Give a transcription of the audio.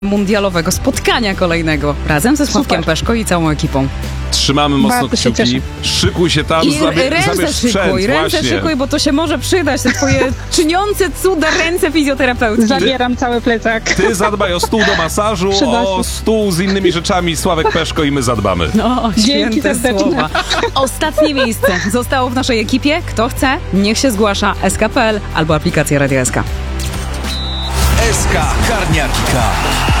mundialowego spotkania kolejnego razem ze Sławkiem Peszko i całą ekipą. Trzymamy mocno Bardzo się kciuki. Szykuj się tam, zabierz sprzęt. Ręce szykuj, bo to się może przydać, te twoje czyniące cuda ręce fizjoterapeutki. Zabieram cały plecak. Ty zadbaj o stół do masażu, o stół z innymi rzeczami, Sławek Peszko i my zadbamy. No, Dzięki święte serdeczne. słowa. Ostatnie miejsce zostało w naszej ekipie. Kto chce, niech się zgłasza. SK.pl albo aplikacja Radio SK. SK Karniaczka.